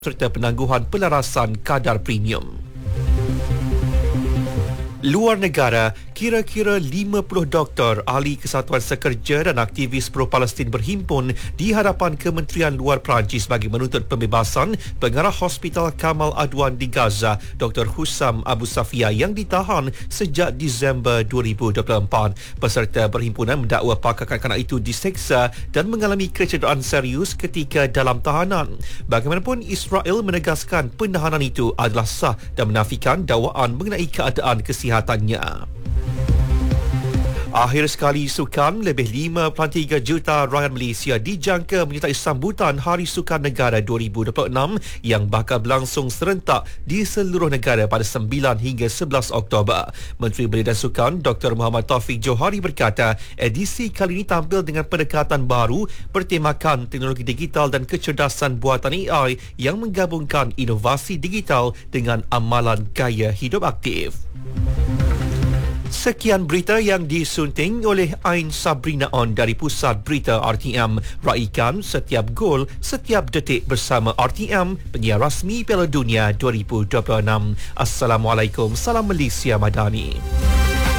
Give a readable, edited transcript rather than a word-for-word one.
serta penangguhan pelarasan kadar premium. Luar negara, kira-kira 50 doktor, ahli kesatuan sekerja dan aktivis pro-Palestin berhimpun di hadapan Kementerian Luar Perancis bagi menuntut pembebasan pengarah Hospital Kamal Adwan di Gaza, Dr. Hussam Abu Safia yang ditahan sejak Disember 2024. Peserta perhimpunan mendakwa pakar kanak-kanak itu diseksa dan mengalami kecederaan serius ketika dalam tahanan. Bagaimanapun, Israel menegaskan penahanan itu adalah sah dan menafikan dakwaan mengenai keadaan kesihatannya. Akhir sekali sukan, lebih 5.3 juta rakyat Malaysia dijangka menyertai sambutan Hari Sukan Negara 2026 yang bakal berlangsung serentak di seluruh negara pada 9 hingga 11 Oktober. Menteri Belia dan Sukan Dr. Muhammad Taufik Johari berkata, edisi kali ini tampil dengan pendekatan baru bertemakan teknologi digital dan kecerdasan buatan AI yang menggabungkan inovasi digital dengan amalan gaya hidup aktif. Sekian berita yang disunting oleh Ain Sabrina On dari Pusat Berita RTM. Raikan setiap gol, setiap detik bersama RTM, penyiar rasmi Piala Dunia 2026. Assalamualaikum, salam Malaysia Madani.